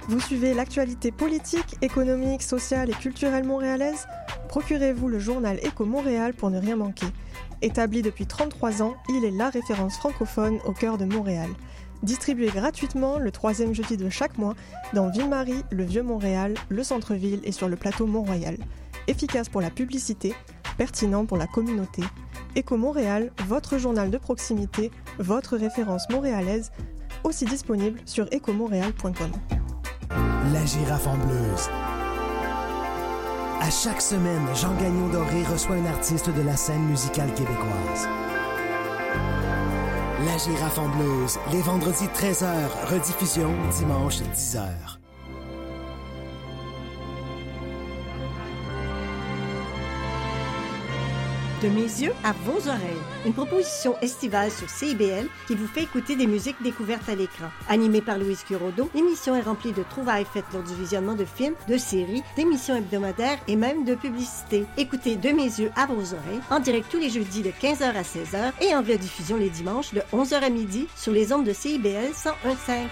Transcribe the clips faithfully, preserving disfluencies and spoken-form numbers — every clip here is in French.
Vous suivez l'actualité politique, économique, sociale et culturelle montréalaise? Procurez-vous le journal Éco Montréal pour ne rien manquer. Établi depuis trente-trois ans, il est la référence francophone au cœur de Montréal. Distribué gratuitement le troisième jeudi de chaque mois dans Ville-Marie, le Vieux-Montréal, le centre-ville et sur le plateau Mont-Royal. Efficace pour la publicité, pertinent pour la communauté. Éco Montréal, votre journal de proximité, votre référence montréalaise, aussi disponible sur éco montréal point com. La girafe en blues. À chaque semaine, Jean Gagnon Doré reçoit un artiste de la scène musicale québécoise. La girafe en blues, les vendredis treize heures, rediffusion dimanche dix heures. De mes yeux à vos oreilles, une proposition estivale sur C I B L qui vous fait écouter des musiques découvertes à l'écran. Animée par Louise Curodo, l'émission est remplie de trouvailles faites lors du visionnement de films, de séries, d'émissions hebdomadaires et même de publicités. Écoutez De mes yeux à vos oreilles en direct tous les jeudis de quinze heures à seize heures et en rediffusion les dimanches de onze heures à midi sur les ondes de C I B L cent un virgule cinq.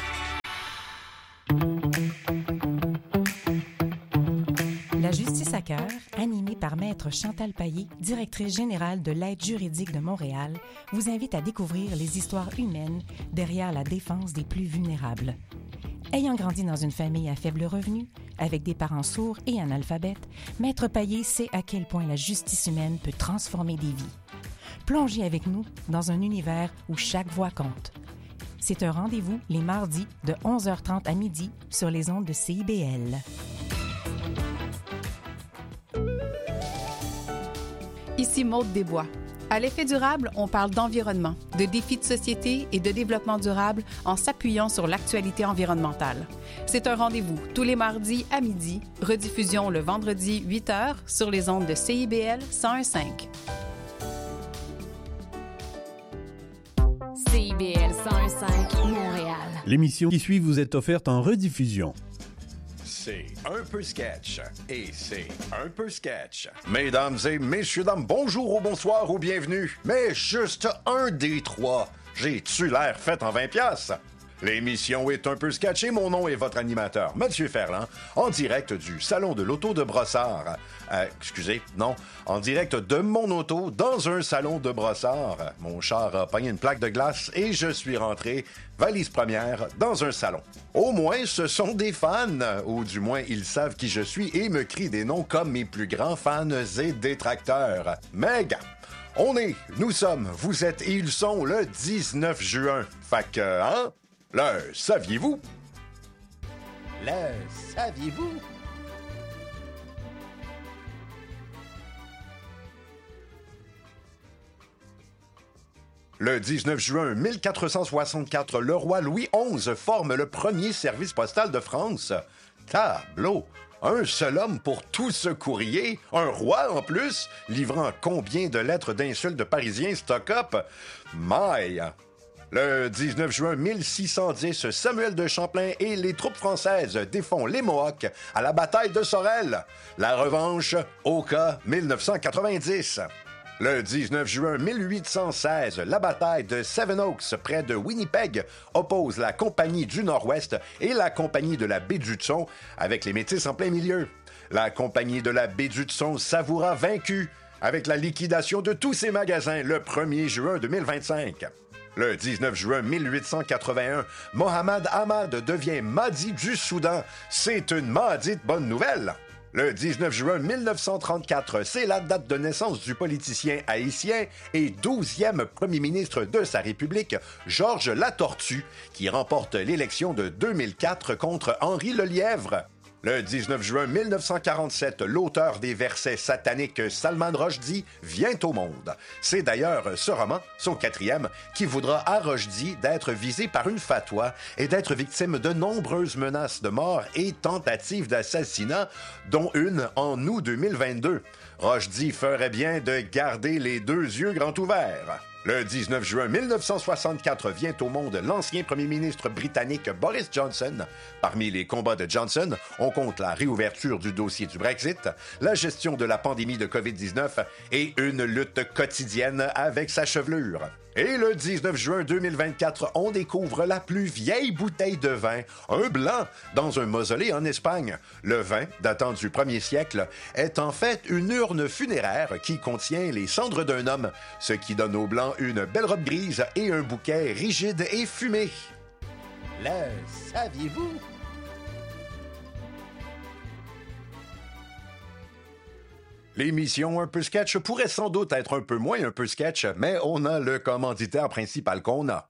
La justice à cœur, animée par Maître Chantal Paillé, directrice générale de l'Aide juridique de Montréal, vous invite à découvrir les histoires humaines derrière la défense des plus vulnérables. Ayant grandi dans une famille à faible revenu, avec des parents sourds et analphabètes, Maître Paillé sait à quel point la justice humaine peut transformer des vies. Plongez avec nous dans un univers où chaque voix compte. C'est un rendez-vous les mardis de onze heures trente à midi sur les ondes de C I B L. Ici Maude Desbois. À l'effet durable, on parle d'environnement, de défis de société et de développement durable en s'appuyant sur l'actualité environnementale. C'est un rendez-vous tous les mardis à midi, rediffusion le vendredi huit heures sur les ondes de C I B L cent un virgule cinq. C I B L cent un virgule cinq, Montréal. L'émission qui suit vous est offerte en rediffusion. C'est un peu sketch et c'est un peu sketch. Mesdames et messieurs, dames, bonjour ou bonsoir ou bienvenue. Mais juste un des trois. J'ai-tu l'air fait en vingt piastres? L'émission est un peu sketch et mon nom est votre animateur, Mathieu Ferland, en direct du Salon de l'Auto de Brossard. Euh, excusez, non, en direct de mon auto dans un salon de Brossard. Mon char a pogné une plaque de glace et je suis rentré, valise première, dans un salon. Au moins, ce sont des fans, ou du moins, ils savent qui je suis et me crient des noms comme mes plus grands fans et détracteurs. Mais gars, on est, nous sommes, vous êtes et ils sont le dix-neuf juin. Fait que, hein? Le saviez-vous? Le saviez-vous? Le dix-neuf juin mille quatre cent soixante-quatre, le roi Louis onze forme le premier service postal de France. Tableau! Un seul homme pour tout ce courrier, un roi en plus, livrant combien de lettres d'insultes de Parisiens stock-up? Maille! Le dix-neuf juin mille six cent dix, Samuel de Champlain et les troupes françaises défont les Mohawks à la bataille de Sorel. La revanche, Oka, mille neuf cent quatre-vingt-dix. Le dix-neuf juin mille huit cent seize, la bataille de Sevenoaks près de Winnipeg oppose la Compagnie du Nord-Ouest et la Compagnie de la baie d'Hudson avec les Métis en plein milieu. La Compagnie de la baie d'Hudson s'avouera vaincue avec la liquidation de tous ses magasins le premier juin deux mille vingt-cinq. Le dix-neuf juin mille huit cent quatre-vingt-un, Mohammad Ahmad devient Mahdi du Soudan. C'est une maudite bonne nouvelle. Le dix-neuf juin mille neuf cent trente-quatre, c'est la date de naissance du politicien haïtien et douzième premier ministre de sa République, Georges Latortue, qui remporte l'élection de deux mille quatre contre Henri Lelièvre. Le dix-neuf juin mille neuf cent quarante-sept, l'auteur des versets sataniques Salman Rushdie vient au monde. C'est d'ailleurs ce roman, son quatrième, qui voudra à Rushdie d'être visé par une fatwa et d'être victime de nombreuses menaces de mort et tentatives d'assassinat, dont une en août deux mille vingt-deux. Rushdie ferait bien de garder les deux yeux grands ouverts. Le dix-neuf juin mille neuf cent soixante-quatre vient au monde l'ancien premier ministre britannique Boris Johnson. Parmi les combats de Johnson, on compte la réouverture du dossier du Brexit, la gestion de la pandémie de covid dix-neuf et une lutte quotidienne avec sa chevelure. Et le dix-neuf juin deux mille vingt-quatre, on découvre la plus vieille bouteille de vin, un blanc, dans un mausolée en Espagne. Le vin, datant du premier siècle, est en fait une urne funéraire qui contient les cendres d'un homme, ce qui donne au blanc une belle robe grise et un bouquet rigide et fumé. Le saviez-vous? L'émission Un peu sketch pourrait sans doute être un peu moins un peu sketch, mais on a le commanditaire principal qu'on a.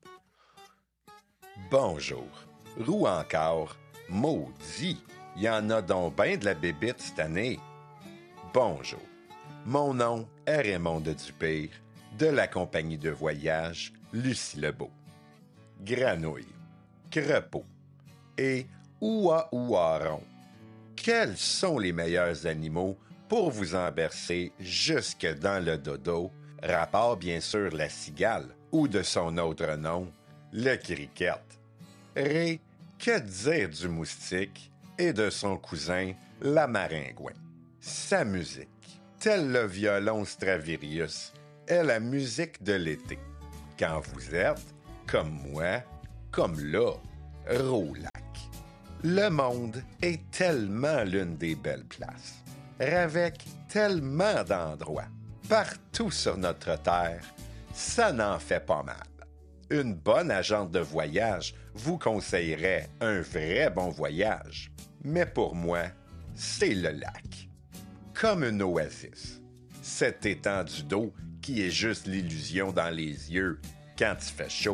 Bonjour. Roux encore. Maudit. Il y en a donc ben de la bébite cette année. Bonjour. Mon nom est Raymond de Dupire, de la compagnie de voyage Lucie Lebeau. Granouille, crepeau et ouah-ouaron. Quels sont les meilleurs animaux pour vous en bercer jusque dans le dodo, rapport bien sûr la cigale, ou de son autre nom, le cricket. Ré, que dire du moustique et de son cousin, l'amaringouin. Sa musique, tel le violon Stradivarius, est la musique de l'été. Quand vous êtes, comme moi, comme là, Roulac. Le monde est tellement l'une des belles places. Avec tellement d'endroits, partout sur notre terre, ça n'en fait pas mal. Une bonne agente de voyage vous conseillerait un vrai bon voyage. Mais pour moi, c'est le lac. Comme une oasis. Cet étendue d'eau qui est juste l'illusion dans les yeux quand il fait chaud.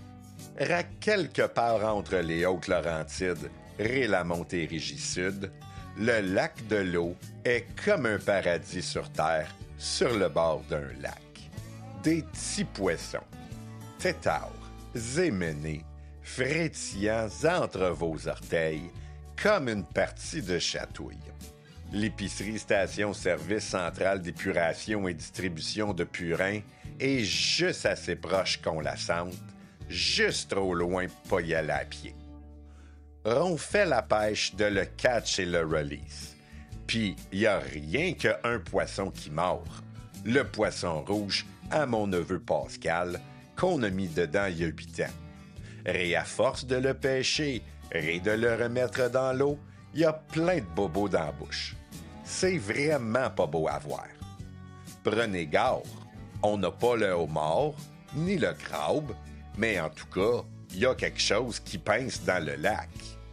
À quelque part entre les Hautes-Laurentides et la Montérégie-Sud, le lac de l'eau est comme un paradis sur terre, sur le bord d'un lac. Des petits poissons, têtards, émenés, frétillants entre vos orteils, comme une partie de chatouille. L'épicerie station-service centrale d'épuration et distribution de purin est juste assez proche qu'on la sente, juste trop loin pour pas y aller à pied. On fait la pêche de le catch et le release. Puis, il n'y a rien qu'un poisson qui mord. Le poisson rouge à mon neveu Pascal, qu'on a mis dedans il y a huit ans. Et à force de le pêcher et de le remettre dans l'eau, il y a plein de bobos dans la bouche. C'est vraiment pas beau à voir. Prenez garde, on n'a pas le homard, ni le crabe, mais en tout cas, il y a quelque chose qui pince dans le lac.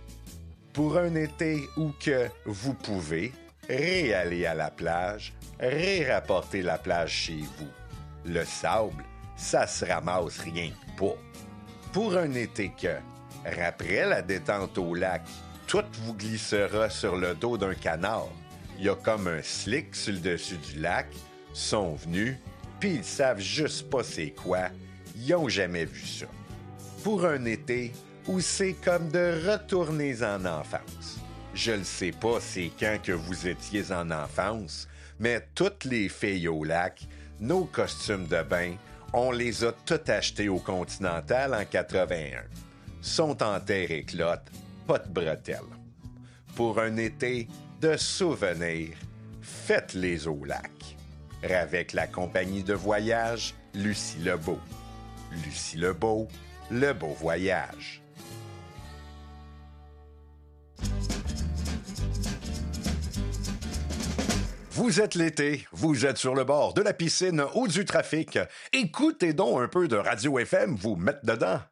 Pour un été où que vous pouvez réaller à la plage, ré-rapporter la plage chez vous. Le sable, ça se ramasse rien que pas. Pour un été que, après la détente au lac, tout vous glissera sur le dos d'un canard. Il y a comme un slick sur le dessus du lac, sont venus, puis ils savent juste pas c'est quoi, ils ont jamais vu ça. Pour un été où c'est comme de retourner en enfance. Je ne sais pas c'est quand que vous étiez en enfance, mais toutes les filles au lac, nos costumes de bain, on les a toutes achetés au Continental en quatre-vingt-un. Sont en terre éclote, pas de bretelles. Pour un été de souvenirs, faites-les au lac. Avec la compagnie de voyage Lucie Lebeau. Lucie Lebeau, le beau voyage. Vous êtes l'été, vous êtes sur le bord de la piscine ou du trafic. Écoutez donc un peu de Radio F M vous mettre dedans.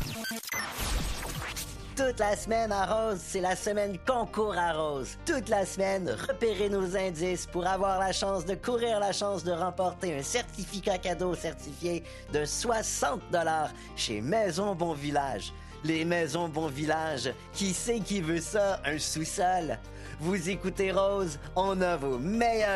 Toute la semaine à Rose, c'est la semaine concours à Rose. Toute la semaine, repérez nos indices pour avoir la chance de courir la chance de remporter un certificat cadeau certifié de soixante dollars chez Maison Bon Village. Les Maisons Bon Village, qui sait qui veut ça, un sous-sol? Vous écoutez Rose, on a vos meilleurs